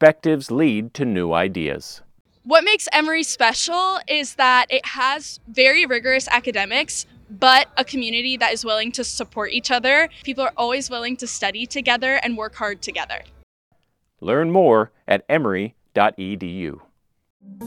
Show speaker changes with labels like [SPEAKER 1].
[SPEAKER 1] perspectives lead to new ideas.
[SPEAKER 2] What makes Emory special is that it has very rigorous academics, but a community that is willing to support each other. People are always willing to study together and work hard together.
[SPEAKER 1] Learn more at emory.edu.